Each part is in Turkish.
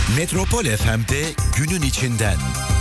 Metropol FM'de günün içinden.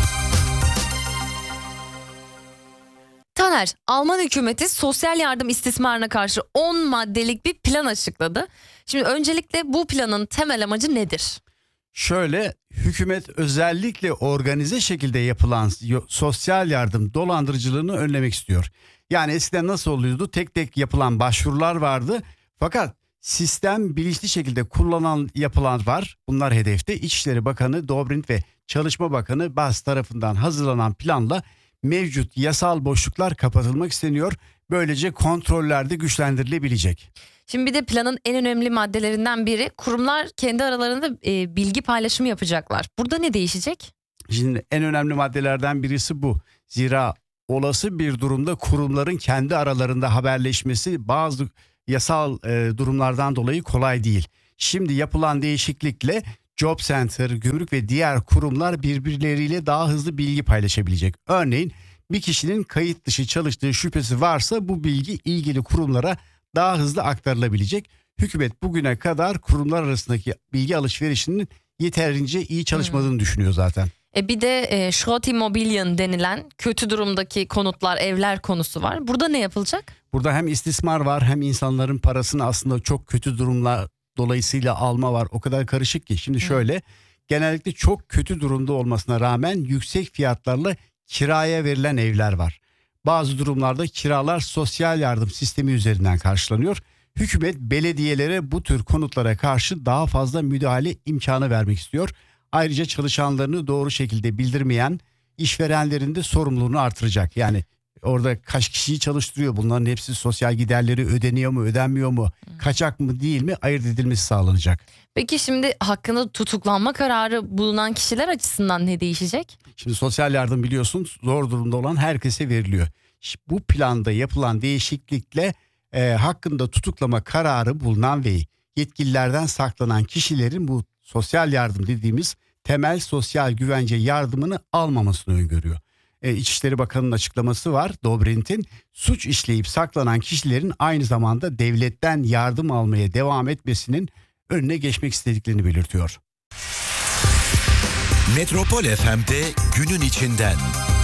Taner, Alman hükümeti sosyal yardım istismarına karşı 10 maddelik bir plan açıkladı. Şimdi öncelikle bu planın temel amacı nedir? Şöyle, hükümet özellikle organize şekilde yapılan sosyal yardım dolandırıcılığını önlemek istiyor. Yani eskiden nasıl oluyordu? Tek tek yapılan başvurular vardı. Fakat sistem bilinçli şekilde yapılan var. Bunlar hedefte. İçişleri Bakanı Dobrindt ve Çalışma Bakanı Bas tarafından hazırlanan planla mevcut yasal boşluklar kapatılmak isteniyor. Böylece kontroller de güçlendirilebilecek. Şimdi bir de planın en önemli maddelerinden biri, kurumlar kendi aralarında bilgi paylaşımı yapacaklar. Burada ne değişecek? Şimdi en önemli maddelerden birisi bu. Zira olası bir durumda kurumların kendi aralarında haberleşmesi bazı yasal durumlardan dolayı kolay değil. Şimdi yapılan değişiklikle Job Center, gümrük ve diğer kurumlar birbirleriyle daha hızlı bilgi paylaşabilecek. Örneğin bir kişinin kayıt dışı çalıştığı şüphesi varsa bu bilgi ilgili kurumlara daha hızlı aktarılabilecek. Hükümet bugüne kadar kurumlar arasındaki bilgi alışverişinin yeterince iyi çalışmadığını düşünüyor zaten. Bir de Schrott-Immobilien denilen kötü durumdaki konutlar, evler konusu var. Burada ne yapılacak? Burada hem istismar var hem insanların parasını aslında çok kötü durumlar dolayısıyla alma var. O kadar karışık ki. Şimdi şöyle, genellikle çok kötü durumda olmasına rağmen yüksek fiyatlarla kiraya verilen evler var. Bazı durumlarda kiralar sosyal yardım sistemi üzerinden karşılanıyor. Hükümet belediyelere bu tür konutlara karşı daha fazla müdahale imkanı vermek istiyor. Ayrıca çalışanlarını doğru şekilde bildirmeyen işverenlerin de sorumluluğunu artıracak. Yani orada kaç kişiyi çalıştırıyor, bunların hepsi sosyal giderleri ödeniyor mu ödenmiyor mu, kaçak mı değil mi ayırt edilmesi sağlanacak. Peki şimdi hakkında tutuklanma kararı bulunan kişiler açısından ne değişecek? Şimdi sosyal yardım biliyorsun zor durumda olan herkese veriliyor. Bu planda yapılan değişiklikle hakkında tutuklama kararı bulunan ve yetkililerden saklanan kişilerin bu sosyal yardım dediğimiz temel sosyal güvence yardımını almamasını öngörüyor. İçişleri Bakanı'nın açıklaması var. Dobrindt'in suç işleyip saklanan kişilerin aynı zamanda devletten yardım almaya devam etmesinin önüne geçmek istediklerini belirtiyor. Metropol FM'de günün içinden.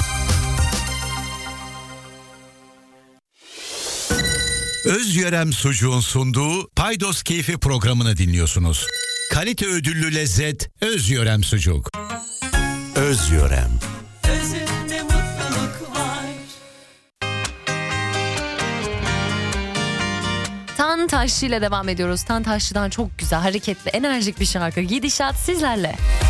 Özyörem Sucuğun sunduğu Paydos Keyfi programını dinliyorsunuz. Kalite ödüllü lezzet Özyörem Sucuk. Özyörem. Özünde mutluluk var. Tan Taşçı ile devam ediyoruz. Tan Taşçı'dan çok güzel, hareketli, enerjik bir şarkı. Gidişat sizlerle.